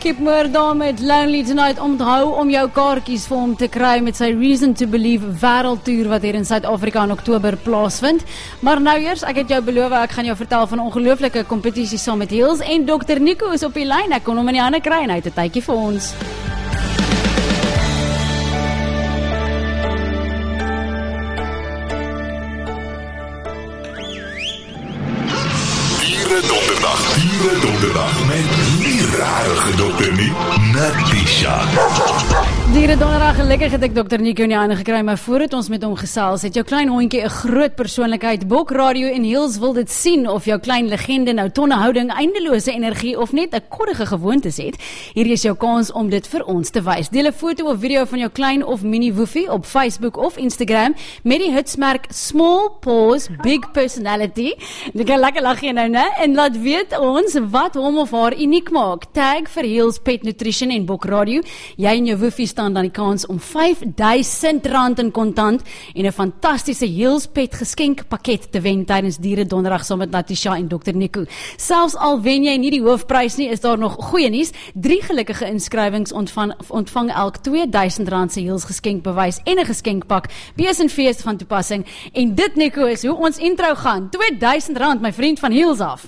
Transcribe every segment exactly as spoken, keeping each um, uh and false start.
Kipmoor daar met Lonely Tonight. Onthou om jou kaartjies vir hom te kry met sy Reason to Believe wêreldtoer wat hier in Suid-Afrika in Oktober plaasvind. Maar nou eers, ek het jou beloof, ek gaan jou vertel van 'n ongelooflike kompetisie saam met Heels en dokter Nico is op die lyn. Ek kon hom in die hande kry en hy het 'n tydjie vir ons. Donderdag, Diere Donderdag met die rarige dokter nie, Natisha. Diere Donderdag, gelukkig het ek dokter Nico in die hande gekry, maar voordat ons met hom gesels, het jou klein hondjie 'n groot persoonlikheid. Bok Radio en Heels wil dit sien of jou klein legende nou tonne houding, eindelose energie of net 'n koddige gewoontes het. Hier is jou kans om dit vir ons te wys. Deel 'n foto of video van jou klein of mini woefie op Facebook of Instagram met die hitsmerk Small Paws Big Personality. Jy kan lekker lag hier nou, né? En laat weet ons wat hom of haar uniek maak. Tag vir Heels Pet Nutrition en Bok Radio. Jy en jou woefie staan dan die kans om vyf duisend rand in kontant en 'n fantastiese Heels Pet geskenkpakket te wen tydens Diere Donderdag saam met Natisha en dokter Nico. Selfs al wen jy nie die hoofprys nie, is daar nog goeie nuus. Drie gelukkige inskrywings ontvang, ontvang elk twee duisend rand se Heels geskenkbewys en 'n geskenkpak. Bees en fees van toepassing. En dit, Nico, is hoe ons intro gaan. twee duisend rand, my vriend, van Heels af.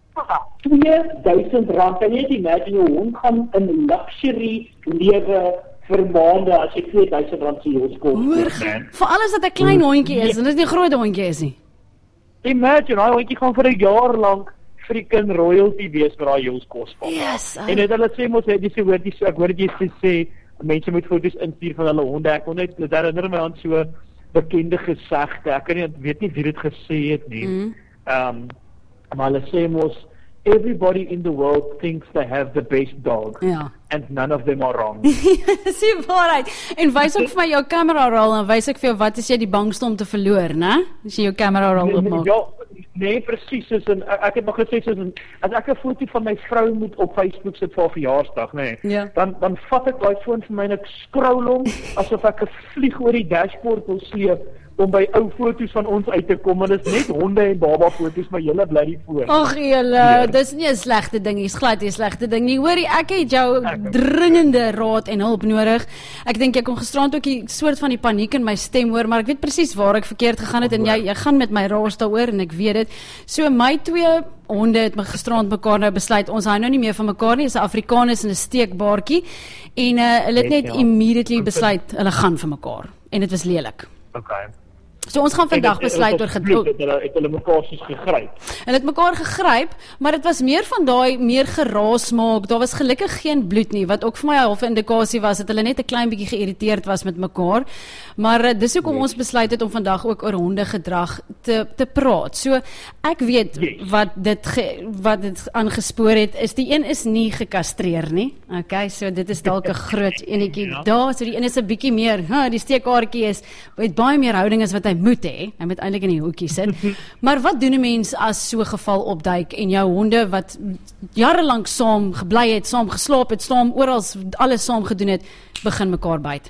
twee duisend rand, kan jy dit imagine, jou hond gaan in luxury lewe vir maande as jy twee duisend rand se Heels koop. Hoor, vir alles dat 'n klein hondjie is, en dit is nie 'n groot hondjie is nie. Imagine, hy hondjie gaan vir 'n jaar lank freaking royalty wees vir daai Heels kospaal. Yes, en dit hulle sê mos, jy sê hoor, jy sê ek hoor dit jy sê mense moet foto's instuur van hulle honde. Ek kon net dit herinner my aan so bekende gesegde. Ek kan nie weet nie wie dit gesê het nie. Mm. Um maar hulle sê mos, everybody in the world thinks they have the best dog. Ja. And none of them are wrong. Sê waarheid. En wys ook vir my jou camera roll en wys ek vir jou wat is jy die bangste om te verloor, né? As jy jou camera roll opmaak. Ja, nee, presies, soos in, ek het nog gesê soos in, as ek 'n foto van my vrou moet op Facebook sit vir haar verjaarsdag, nê, nee, ja. dan dan vat ek daai foon vir my en ek scroll hom asof ek 'n vlieg oor die dashboard wil sleep om by ou foto's van ons uit te kom, en dit is net honde en baba foto's, maar julle bly die foon. Ag julle, dis nie 'n slegte ding, dis glad nie 'n slegte ding nie. Hoorie, ek het jou dringende raad en hulp nodig. Ek dink jy kon gisterand ook 'n soort van die paniek in my stem hoor, maar ek weet presies waar ek verkeerd gegaan het en jy jy gaan met my raas daaroor en ek weet dit. So my twee honde het my gisterand mekaar nou besluit, ons hou nou nie meer van mekaar nie, is 'n Afrikaner en 'n steekbaartjie en uh, hulle het net ja. immediately besluit hulle gaan vir mekaar en dit was lelik. Okay. So ons gaan vandag besluit oor geduld. Hulle het hulle mekaar soos gegryp. Hulle het mekaar gegryp, maar dit was meer van daai meer geraas maak. Daar was gelukkig geen bloed nie, wat ook vir my 'n half indikasie was dat hulle net 'n klein bietjie geïrriteerd was met mekaar. Maar uh, dis hoekom nee. ons besluit het om vandag ook oor hondegedrag te te praat. So ek weet yes. wat dit ge, wat dit aangespoor het, is die een is nie gekastreer nie. Okay, so dit is dalk 'n groot enetjie ja. daar, so die een is 'n bietjie meer, ha, die steekaartjie is het baie meer houding as wat hy moet hê. Hy moet eintlik in die hoekie sit. Maar wat doen 'n mens as so 'n geval opduik en jou honde wat jare lank saam gebly het, saam geslaap het, saam oral alles saam gedoen het, begin mekaar byt?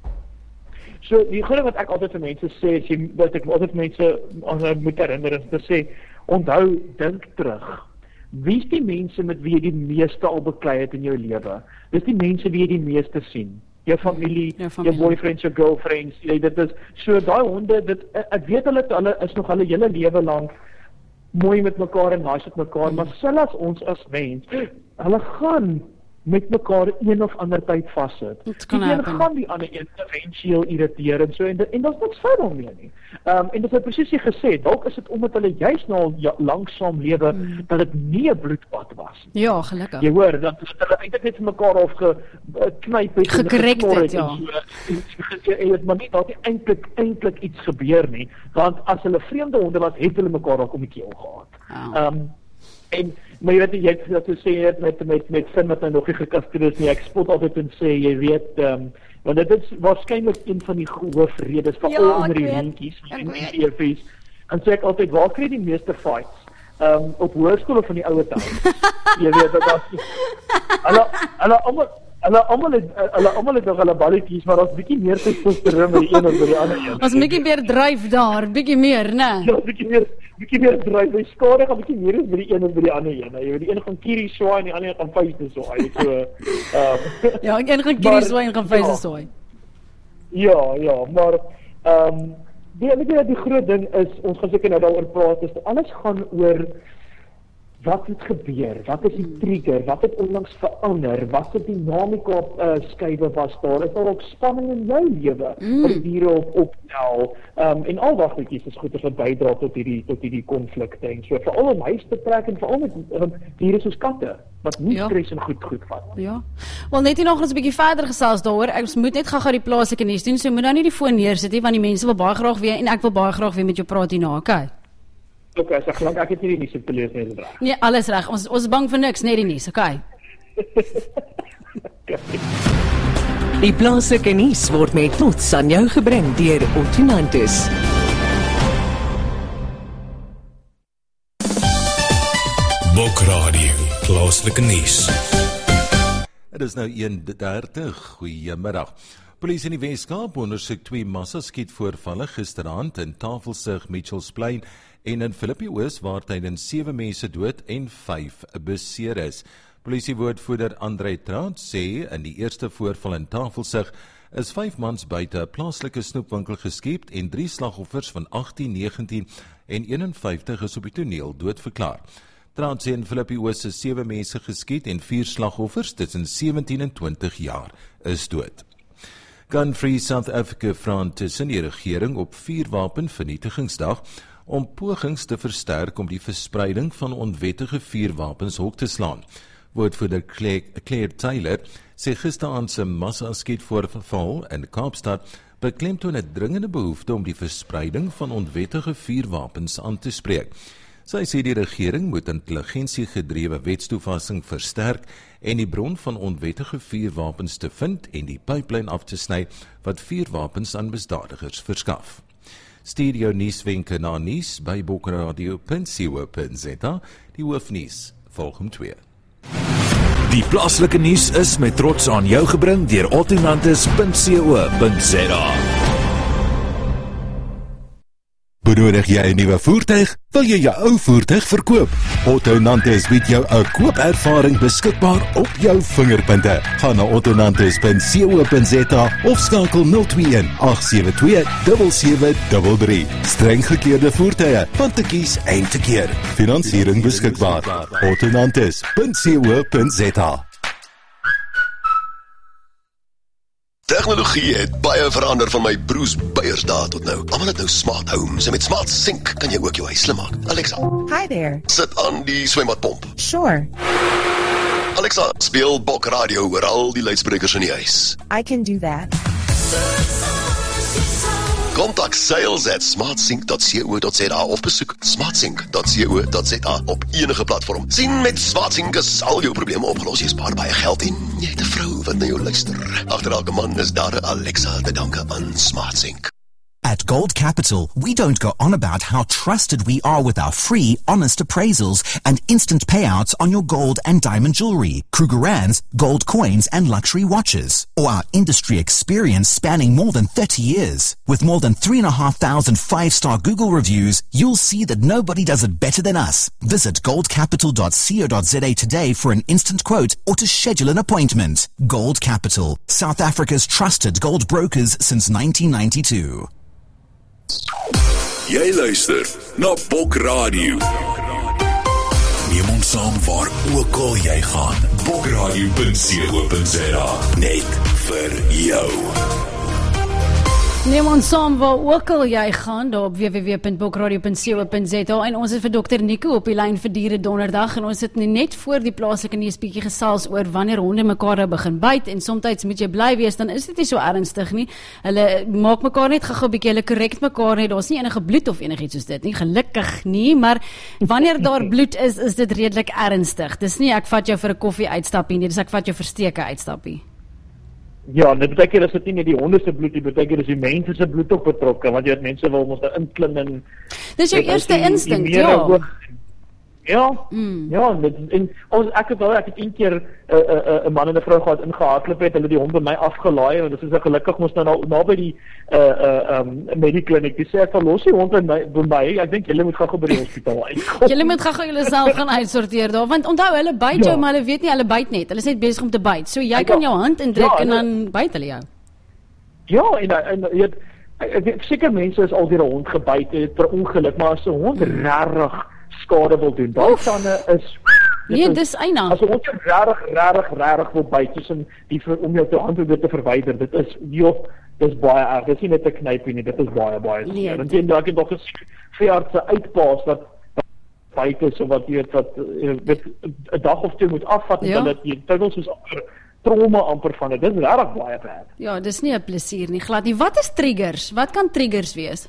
So die groot wat ek altyd vir mense sê, is jy wat ek altyd mense aan moet herinner is te sê, onthou, dink terug. Wie is die mense met wie jy die meeste al beklei het in jou lewe? Dis die mense wie jy die meeste sien. Jou familie, jou, familie. jou boyfriends, jou girlfriends, jy, dit is, so die honde, dit, ek weet hulle, hulle is nog hulle hele lewe lang mooi met mekaar en nice met mekaar, mm. maar selfs ons as mens, hulle gaan met mekaar een of ander tyd vassit. Die een gaan die ander een eventueel irriteer en so, en, en dat is niks fout daarmee nie. Um, en dit is presies jy gesê, dalk is dit omdat hulle juist nou al ja, langsaam lewe, mm. dat dit nie 'n bloedbad was. Ja, gelukkig. Jy hoor, dat hulle eintlik net vir mekaar afgeknyp het, gekrek het, ja. En het maar nie, dat nie eintlik, eintlik iets gebeur nie, want as hulle vreemde honde was, het hulle mekaar ook om die keel gehad. Oh. Um, en maar jy weet, jy het dat sê het met met met sin wat nou nog nie gekastreer is nie. Ek spot altyd en sê jy weet, ehm um, want dit is waarskynlik een van die hoofredes van ja, al onder die hondjies en die E V's. En sê ek altyd, waar kry jy die meeste fights? Ehm um, op hoërskool of van die ouer tyd. Jy weet dat as hulle hulle almal Hulle almal het hulle almal het nog hulle balletjies, maar daar's bietjie meer testosteron by die een as by die ander een. Ons bietjie meer dryf daar, bietjie meer, né? Ja, bietjie meer bietjie meer dryf. Hy skade gaan bietjie meer is by die een as by die ander een. Jy weet die een gaan kierie swaai en die ander een gaan vuiste swaai. So ehm Ja, een gaan kierie swaai en gaan vuiste swaai. Ja, ja, maar ehm um, die die die groot ding is ons gaan seker nou daaroor praat, is alles gaan oor wat het gebeur, wat is die trigger, wat het onlangs verander, wat se dinamika uh, skuiwe was daar, is daar ook spanning in jou lewe, mm. wat die diere op optel, um, en al daardie goedjies is goeders wat bydra tot hierdie tot hierdie konflikte en so, veral om huis te trek en veral met um, diere soos katte, wat nie ja. stres en goed goed vat. Ja, wel net hier nog ons 'n bietjie verder gesels daaroor, ek moet net gou-gou die plaaslike nuus doen, so moet nou nie die foon neersit nie, want die mense wil baie graag weer, en ek wil baie graag weer met jou praat hierna, okay? Ok, so gelukkig ek het nie die nuus op te lees nie, reg. Nee, alles reg. Ons ons is bang vir niks, net die nuus, okay? Die plaaslike nuus word met trots aan jou gebring deur Ottonantis. Bokradio, plaaslike nuus. Dit is nou een dertig. Goeiemiddag. Polisie in die Weskaap ondersoek twee massaskietvoorvalle gisteraand in Tafelsig, Mitchells Plain en in Philippi Oos waar tydens sewe mense dood en vyf beseer is. Polisiewoordvoerder André Traut sê in die eerste voorval in Tafelsig is vyf mans buite 'n plaaslike snoepwinkel geskiet en drie slagoffers van agttien, negentien en eenenvyftig is op die toneel doodverklaar. Traut sê in Philippi Oos is sewe mense geskiet en vier slagoffers tussen sewentien en twintig jaar is dood. Gun Free South Africa vra tussen die regering op vuurwapenvernietigingsdag om pogings te versterk om die verspreiding van onwettige vuurwapens hok te slaan. Woordvoerder Claire, Claire Taylor sê gisteraand se massa-skietvoorval in Kaapstad beklemtoon 'n dringende behoefte om die verspreiding van onwettige vuurwapens aan te spreek. Sy sê die regering moet intelligensiegedrewe wetstoepassing versterk en die bron van onwettige vuurwapens te vind en die pyplyn af te sny wat vuurwapens aan misdadigers verskaf. Stuur jou nuuswenke na nuus by bokradio punt co punt za. Die hoofnuus volg om twee. Die plaaslike nuus is met trots aan jou gebring deur ottonantis punt co punt za. Benodig jy 'n nuwe voertuig? Wil jy jou ou voertuig verkoop? Ottonantis bied jou 'n koopervaring beskikbaar op jou vingerpunte. Gaan na ottonantis punt co punt za of skakel nul twee een agt sewe twee sewe sewe drie drie. Streng gekeurde voertuie, van te kies en te keer. Finansiering beskikbaar. ottonantis punt co punt za. Tegnologie het baie verander van my broers Beiersdae tot nou. Almal het nou smart homes en met smart sink kan jy ook jou huis slim maak. Alexa, Hi there. sit aan die swembadpomp. Sure, Alexa, speel Bokradio oor al die luidsprekers in die huis. I can do that. Kontak sales at smartsync dot co dot za of besoek smartsync dot co dot za op enige platform. Sien met Smartsync is al jou probleme opgelos. Jy spaar baie geld en jy het 'n vrou wat na jou luister. Agter elke man is daar 'n Alexa te danke aan Smartsync. At Gold Capital, we don't go on about how trusted we are with our free, honest appraisals and instant payouts on your gold and diamond jewelry, Krugerrands, gold coins and luxury watches, or our industry experience spanning more than thirty years. With more than three and a half thousand five-star Google reviews, you'll see that nobody does it better than us. Visit gold capital dot co dot za today for an instant quote or to schedule an appointment. Gold Capital, South Africa's trusted gold brokers since nineteen ninety-two. Jy luister na Bokradio. Neem ons saam waar ook al jy gaan. bokradio punt co punt za. Net vir jou. Neem ons saam waar ook al jy gaan, daar op w w w punt bokradio punt co punt za en ons het vir dokter Nico op die lyn vir diere donderdag en ons het net voor die plaaslike nuus bietjie gesels oor wanneer honde mekaar begin byt en soms moet jy bly wees, dan is dit nie so ernstig nie. Hulle maak mekaar net gou-gou bietjie, hulle korrek mekaar net, daar's nie enige bloed of enigiets soos dit nie, gelukkig nie, maar wanneer daar bloed is, is dit redelik ernstig. Dis nie ek vat jou vir 'n koffie uitstappie nie, dis ek vat jou vir steke uitstappie. Ja, dit beteken dat dit nie net die honde se bloed, dit beteken dat die mense se bloed ook betrokke, want jy het mense wil ons daar inklim en dis jou eerste instink, ja. Ja, mm. ja, dit, en ons, ek het al, ek het een keer 'n uh, uh, uh, man en 'n vrou gehad ingehardloop het, hulle die hond by my afgelaai, en dit is gelukkig moes nou na, na by die uh, uh, um, medikliniek, die sê ek van los die hond by my, by my, ek dink julle moet gou by die hospitaal uit. Julle moet gou julle self gaan uitsorteer daar, want onthou, hulle byt ja. jou, maar hulle weet nie, hulle byt net, hulle is net besig om te byt, so jy ja, kan jou hand indruk ja, en dan byt hulle jou. Ja, en, en, en jy weet, seker mense is al deur 'n hond gebyt het per ongeluk, maar as 'n hond hmm. regtig skade wil doen, daai tande is nee, dis eina. As 'n hond regtig regtig regtig wil byt tussen die om jou te hand te verwyder, dit is joh, dis baie erg. Dis nie net 'n knypie nie, dit is baie baie seer. Nee. Want jy dalk het nog gesien veeartse uitpaas wat byt is of wat jy weet wat jy weet 'n dag of twee moet afvat ja. en dit jy tunnels soos trauma amper van dit. Dis regtig baie bad. Ja, dis nie 'n plesier nie, glad nie. Wat is triggers? Wat kan triggers wees?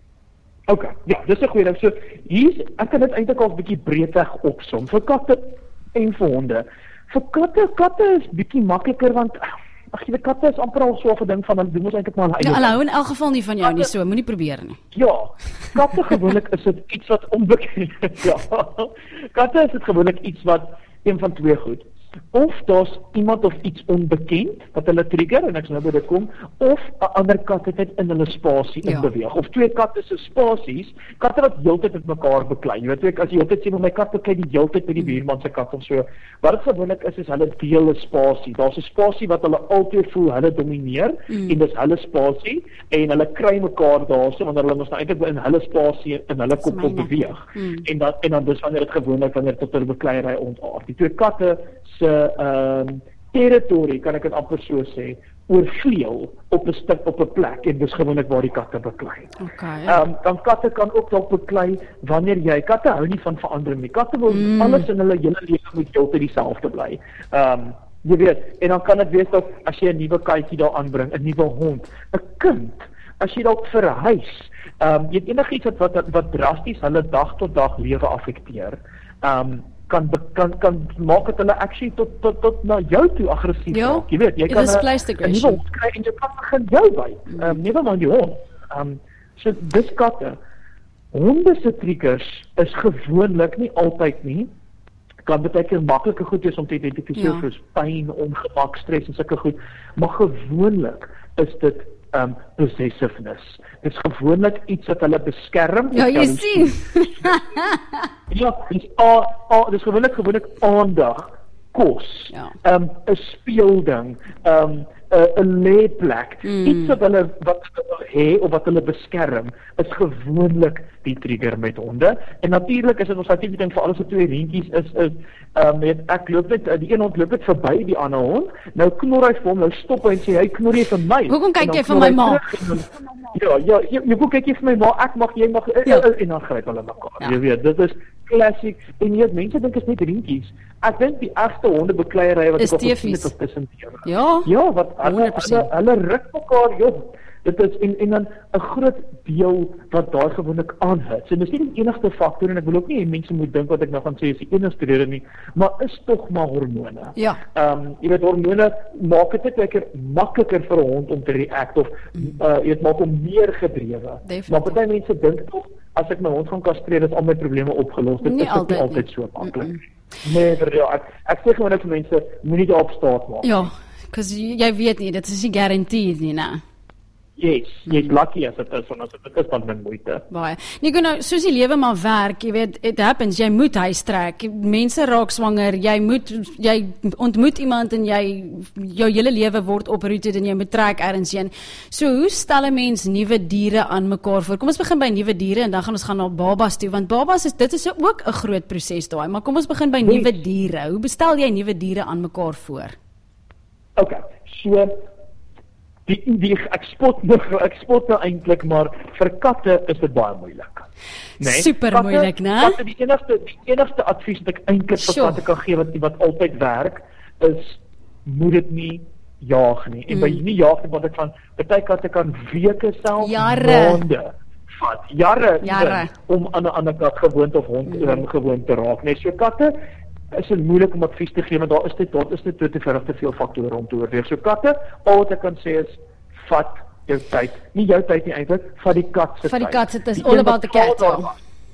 Ok, ja, dis 'n goeie ding. So, hier, ek kan dit eintlik al 'n bietjie breedweg opsom, vir katte en vir honde. Vir katte, katte is bietjie makliker, want, ag, jy weet, katte is amper al so 'n ding van, dan doen ons eintlik maar hulle eie. Ja, hulle hou in elk geval nie van jou katte, nie, so, moenie probeer nie. Ja, katte gewoonlik is dit iets wat onbekend is, ja. Katte is dit gewoonlik iets wat, een van twee goed. Of daar's iemand of iets onbekend wat hulle trigger, en ek sal nou by dit kom, of 'n ander kat het net in hulle spasie ja. in beweeg, of twee katte se spasies, katte wat heeltyd met mekaar beklei. Jy weet, as jy heeltyd sê, maar my kat beklei die heeltyd met die buurman se kat of so. Wat dit gewoonlik is, is hulle deel 'n spasie. Daar's 'n spasie wat hulle altyd voel hulle domineer, mm. en dis hulle spasie, en hulle kry mekaar daarso, wanneer hulle ons nou eintlik in hulle spasie in hulle kop op beweeg. Mm. En dan en dan dis wanneer dit gewoonlik wanneer tot 'n bekleierery ontaard. Die twee katte se ehm um, territorie, kan ek dit amper so sê, oorvleuel op 'n stuk op 'n plek, en dis gewoonlik waar die katte beklei. Okay. Ehm um, dan katte kan ook dalk beklei wanneer jy katte hou nie van verandering nie. Katte wil mm. alles in hulle hele lewe moet heeltyd dieselfde bly. Ehm um, jy weet, en dan kan dit wees dat as jy 'n nuwe katjie daar aanbring, 'n nuwe hond, 'n kind, as jy dalk verhuis, ehm um, jy het enigiets wat wat wat drasties hulle dag tot dag lewe affekteer. Ehm um, kan kan kan maak dit hulle actually tot tot tot na jou toe aggressief ja, raak. Jy weet, jy kan 'n nuwe hond kry en jy kan begin jou by. Ehm um, nie maar die hond. Ehm um, so dis katte. Honde se triggers is gewoonlik nie altyd nie. Kan baie keer maklike goed wees om te identifiseer, ja. soos pyn, ongemak, stres en sulke goed, maar gewoonlik is dit um possessiveness. Dit is gewoonlik iets wat hulle beskerm. Ja, jy sien. Ja, dis a, a dis gewoonlik gewoonlik aandag, kos, ja. um 'n speelding, um 'n lêplek, mm. iets wat hulle wat hulle hê of wat hulle beskerm, is gewoonlik die trigger met honde. En natuurlik is dit ons natuurlik ding vir alles wat twee reentjies is is um weet ek loop net die een hond loop net verby die ander hond. Nou knor hy vir hom, nou stop hy en sê hy knor jy vir my. Hoekom kyk jy vir my ma? Ja, ja, jy, jy hoekom kyk jy vir my ma? Ek mag, jy mag, ja. en dan gryp hulle mekaar. Ja. Jy weet, dit is klassiek. En jy mense dink is net reentjies. Ek dink die ergste hondebekleierery wat ek al gesien het op tussen diere. Ja. Ja, wat hulle hulle, hulle ruk mekaar, joh. Dit is en en dan 'n groot deel wat daar gewoonlik aanhit. So dis nie die enigste faktor en ek wil ook nie mense moet dink wat ek nou gaan sê is die enigste rede nie, maar is tog maar hormone. Ja. Ehm um, jy weet hormone maak dit net lekker makliker vir 'n hond om te react of mm. uh jy weet maak hom meer gedrewe. Definitief. Maar party mense dink tog as ek my hond gaan kastreer is al my probleme opgelos. Dit nie is altyd, nie altyd so maklik. Mm -mm. Nee, vir jou. Ek ek sê gewoon vir mense moenie daarop staat maak. Ja, cause jy weet nie, dit is nie guaranteed nie, né? Yes, jy's lucky as dit is, want as dit is van min moeite. Baie. Nico, nou, soos die lewe maar werk, jy weet, it happens, jy moet huis trek, mense raak swanger, jy moet, jy ontmoet iemand en jy, jou hele lewe word oprooted en jy moet trek ergens heen. So, hoe stel 'n mens nuwe diere aan mekaar voor? Kom ons begin by nuwe diere en dan gaan ons gaan na babas toe, want babas is, dit is ook 'n groot proses daai, maar kom ons begin by nuwe yes. diere. Hoe bestel jy nuwe diere aan mekaar voor? Okay, so, Die, die, ek spot nou, ek spot nou eintlik, maar vir katte is dit baie moeilik. Nee? Super moeilik, né? Katte, die enigste, die enigste advies wat ek eintlik vir sure. katte kan gee, wat, wat altyd werk, is, moet dit nie jaag nie. En mm. by nie jaag nie, want ek van, baie katte kan weke self, maande vat, jare, jare. om aan 'n ander kat gewoond of hond mm. gewoond te raak. Nee, so katte, is dit moeilik om advies te gee, maar daar is dit, daar is dit te ver te veel faktore om te oorweeg. So katte, al wat ek kan sê is, vat jou tyd. Nie jou tyd nie eintlik, vat die kat se tyd. Vat die kat se tyd, is all about the cat.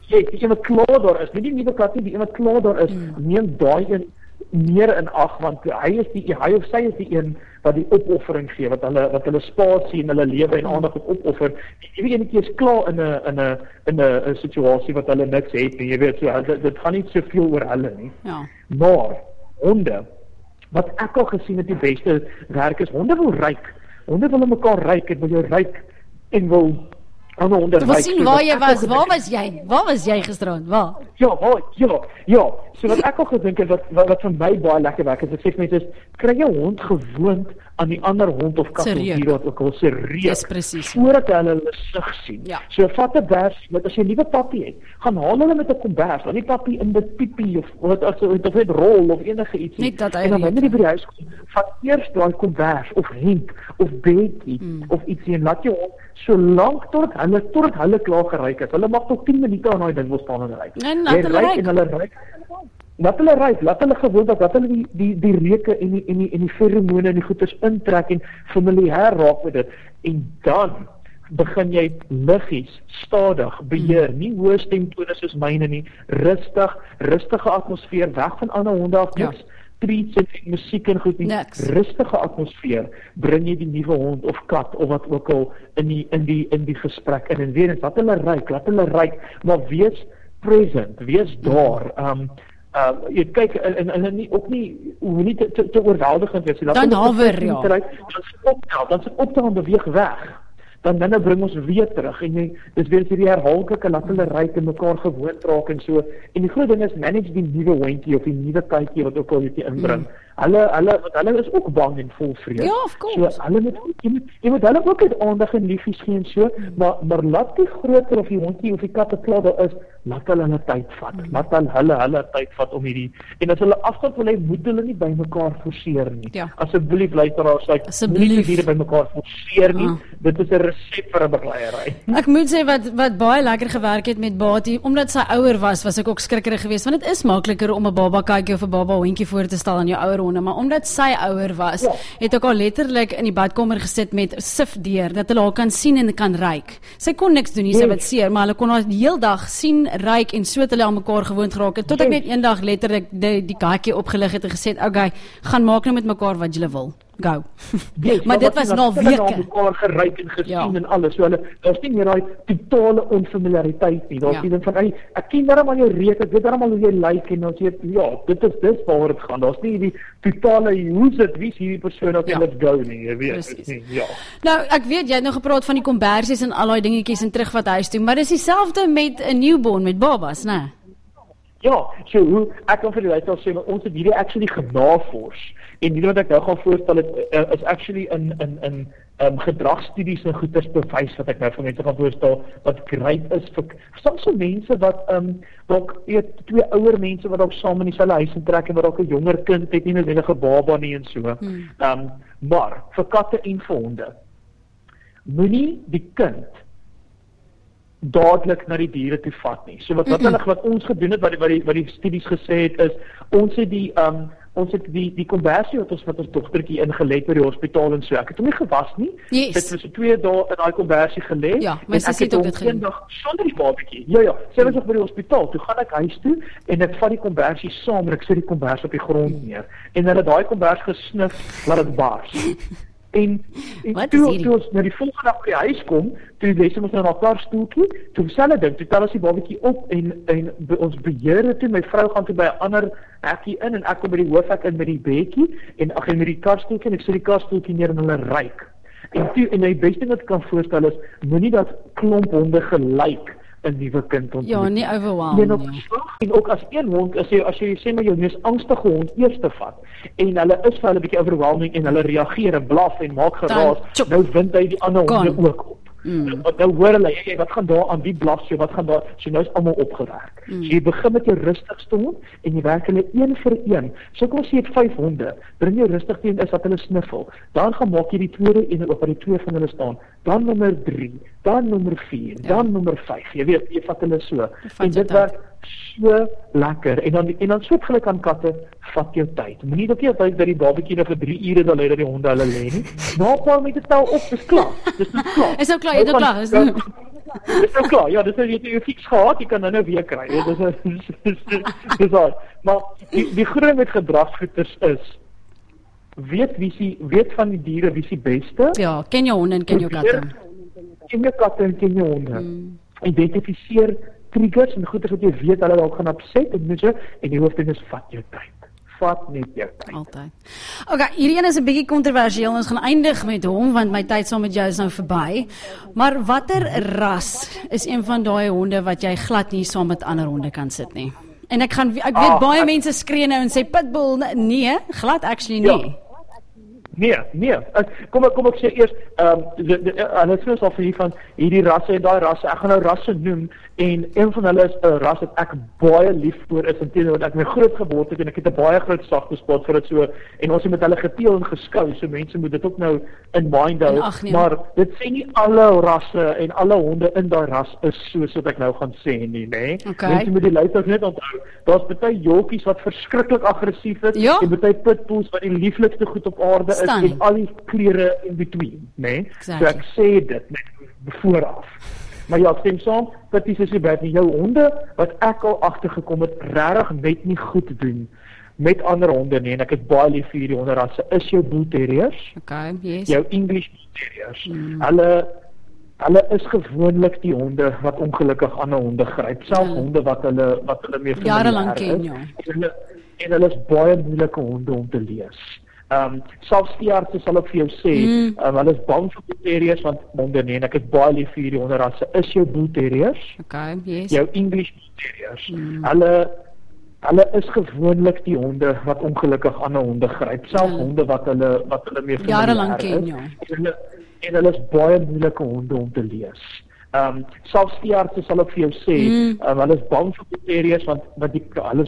jy die een wat klaar daar is, nie die nuwe kat nie, die een wat klaar daar is, mm. neem daai een meer in ag, want hy is die hy of sy is die een wat die opoffering gee, wat hulle wat hulle spasie en hulle lewe en aandag op opoffer. Die ewige enetjie is klaar in 'n in 'n in 'n 'n situasie wat hulle niks het nie. Jy weet, so dit, dit gaan nie soveel oor hulle nie. Ja. Maar honde, wat ek al gesien het die beste werk is, honde wil ryk. Honde wil mekaar ryk, en wil jou ryk en wil ander honde ryk. Jy sien waar jy was, waar was jy? Waar was jy gisterand? Waar? Ja, waar, ja, ja. So wat ek al gedink het, wat, wat, wat vir my baie lekker werk is, ek sê mense is, kry jou hond gewoond aan die ander hond of kat of dier wat ook al se reuk, yes, precies, voordat hulle hulle sig sien. Ja. So vat 'n bers, want as jy 'n nuwe pappie het, gaan haal hulle met 'n kombers, laat die pappie in dit piepie of wat as of net rol of enige iets. Net dat hy en dan wanneer jy by die huis kom, vat eers daai kombers of hemp of bedjie mm. of ietsie en laat jou hond so lank tot hulle tot hulle klaar geryk is. Hulle mag tot tien minute aan daai ding wil staan en ryk. En laat hulle ryk. En hulle ryk. Laat hulle ryk, laat hulle gewoon dat hulle die die die reuke en die en die en die feromone en die goeters intrek en familier raak met dit. En dan begin jy liggies, stadig beheer, hmm. nie hoë stemtone soos myne nie, rustig, rustige atmosfeer, weg van ander honde af, niks. Ja. Treats en musiek en goed nie, Next. rustige atmosfeer, bring jy die nuwe hond of kat of wat ook al in die in die in die gesprek in en weer eens, laat hulle ryk, laat hulle ryk, maar wees present, wees daar. Um uh jy kyk en hulle nie ook nie hoe nie te te, te oorweldigend wees. Dan hawer, ja. Dan sit optel, dan sit optel en beweeg weg. Dan dan bring ons weer terug en jy dis weer hierdie herhaaldelike laat hulle ryk en mekaar gewoond raak en so. En die groot ding is manage die nuwe hondjie of die nuwe katjie wat ook al jy inbring. Mm. Hulle hulle want hulle is ook bang en vol vrees. Ja, of course. So hulle moet jy moet, jy moet hulle ook uit aandag en liefie gee en so, mm. maar maar laat die groter of die hondjie of die kat te klaar daar is, laat hulle hulle tyd vat. Mm. Laat hulle hulle hulle tyd vat om hierdie en as hulle afstand wil hê, moet hulle nie by mekaar forceer nie. Ja. Asseblief luisteraars, like, asseblief nie by mekaar forceer nie. Ah. Dit is 'n resep vir 'n begleierery. Ek moet sê wat wat baie lekker gewerk het met Batie, omdat sy ouer was, was ek ook skrikkerig geweest, want dit is makliker om 'n baba katjie of 'n baba hondjie voor te stel aan jou ouer honde, maar omdat sy ouer was, ja. het ek al letterlik in die badkamer gesit met sif deur, dat hulle haar kan sien en kan ryk. Sy kon niks doen nie, yes. sy wat seer, maar hulle kon haar die hele dag sien, ryk en so het hulle aan mekaar gewoond geraak het, tot yes. ek net eendag letterlik die, die katjie opgelig het en gesê, okay, gaan maak nou met mekaar wat julle wil. Go. Yes, maar dit was na weke. Hulle het mekaar geryk en gesien ja. en alles. So hulle daar's nie meer daai totale onfamiliariteit nie. Daar's ja. nie ding van, "Ag, ek ken darmal jou reuk, ek weet darmal hoe jy lyk en ons weet ja, dit is dis waaroor dit gaan. Daar's nie die totale hoe's dit wie is hierdie persoon of jy let's go nie, jy weet dit nie. Ja. Nou, ek weet jy het nou gepraat van die kombersies en al daai dingetjies en terug wat huis toe, maar dis dieselfde met 'n newborn met babas, né? Ja, so hoe ek kan vir die luisteraars sê, ons het hierdie actually genavors. En die wat ek nou gaan voorstel het, uh, is actually in in in um, gedragsstudies en goeters bewys wat ek nou vir mense gaan voorstel wat great is vir soms so mense wat um dalk eet twee ouer mense wat dalk saam in dieselfde huis intrek en wat dalk 'n jonger kind het, nie noodwendig 'n baba nie en so. Hmm. Um maar vir katte en vir honde. Moenie die kind dadelik na die diere toe vat nie. So wat wat hulle wat ons gedoen het wat die wat die wat die studies gesê het is ons het die um ons het die die kombersie wat ons wat ons dogtertjie ingelê by die hospitaal en so. Ek het hom nie gewas nie. Yes. Dit was so twee dae in daai kombersie gelê ja, en ek het hom eendag sonder die babatjie. Ja ja, sy was nog by die hospitaal. Toe gaan ek huis toe en ek vat die kombersie saam en ek sit die kombers op die grond neer. En hulle daai kombers gesnif laat dit bars. En, en toe, toe ons na die volgende dag by die huis kom, toe lees ons nou na 'n paar stoeltjie, toe selfe ding, toe tel ons die babatjie op en en be, ons beheer dit toe, my vrou gaan toe by 'n ander hekkie in en ek kom by die hoofhek in met die bedjie en ag en met die karstoeltjie en ek sit die karstoeltjie neer en hulle ryk. En toe en die beste wat ek kan voorstel is moenie dat klomp honde gelyk 'n nuwe kind ontmoet. Ja, nie overwhelm en, nie. En ook as een hond, as jy as jy sê maar jou mees angstige hond eers te vat en hulle is vir hulle 'n bietjie overwhelming en hulle reageer en blaf en maak geraas, nou vind hy die ander honde ook op. Mm. Wat nou hoor hulle, jy wat gaan daar aan wie blaf jy, wat gaan daar, so nou is almal opgewerk. Mm. So jy begin met jou rustigste hond en jy werk hulle een vir een. So kom ons sê jy het vyf honde, bring jou rustig teen is dat hulle sniffel. Dan gaan maak jy die tweede en op by die twee van hulle staan. Dan nommer drie, dan nommer vier, ja. dan nommer vyf. Jy weet, jy vat hulle so. En dit werk so lekker. En dan en dan soortgelyk aan katte, vat jou tyd. Moenie dat jy altyd by die babatjie nou vir drie ure dan lê dat die honde hulle lê nie. Na 'n paar minute tel op, dis klaar. Dis net klaar. Is ook klaar, jy het klaar. Dis nou klaar. Ja, dis nou jy het jou fiks gehad, jy kan nou nou weer kry. Dis dis dis dis dis al. Maar die die groot met gedragsgoeters is weet wie sie weet van die diere wie se beste. Ja, ken jou honde en ken jou katte. Ken jou katte en ken jou honde. Hmm. Identifiseer triggers en goeders wat jy weet hulle dalk gaan opset en so en die hoofding is vat jou tyd. Vat net jou tyd. Altyd. Okay, hierdie een is 'n bietjie kontroversieel. Ons gaan eindig met hom want my tyd saam met jou is nou verby. Maar watter ras is een van daai honde wat jy glad nie saam met ander honde kan sit nie? En ek gaan ek weet ah, baie ek, mense skree nou en sê pitbull, nee, glad actually nie. Ja. Nee, nee. Kom ek kom ek sê eers, ehm um, hulle sê al vir hier van hierdie rasse en daai rasse. Ek gaan nou rasse noem en een van hulle is 'n ras wat ek baie lief voor is en teenoor wat ek my groot geword het en ek het 'n baie groot sagte spot vir dit so en ons het met hulle geteel en geskou, so mense moet dit ook nou in mind hou. Maar dit sê nie alle rasse en alle honde in daai ras is soos wat ek nou gaan sê nie, nê? Okay. Mense moet die luisters net onthou. Daar's baie jockeys wat verskriklik aggressief is ja? en baie pitbulls wat die lieflikste goed op aarde is. En al die kleure in between, né? Exactly. So ek sê dit net vooraf. Maar ja, stem saam, pitties is nie bad nie. Jou honde wat ek al agtergekom het, regtig net nie goed doen met ander honde nie en ek is baie lief vir hierdie honderrasse. Is jou Bull Terriers? Okay, yes. Jou English Bull Terriers. Mm. Hulle hulle is gewoonlik die honde wat ongelukkig ander honde gryp. Selfs mm. honde wat hulle wat hulle mee jarelang ken, ja. En hulle en hulle is baie moeilike honde om te lees. Ehm um, selfs veeartse sal ook vir jou sê, mm. um, hulle is bang vir Bull Terriers want honde nee, en ek is baie lief vir hierdie honderrasse. Is jou Bull Terriers? Okay, yes. Jou English Bull Terriers. Mm. Hulle hulle is gewoonlik die honde wat ongelukkig ander honde gryp. Selfs mm. honde wat hulle wat hulle mee jarelang ken, ja. En hulle en hulle is baie moeilike honde om te lees. Ehm um, selfs veeartse sal ook vir jou sê, mm. um, hulle is bang vir Bull Terriers want want die hulle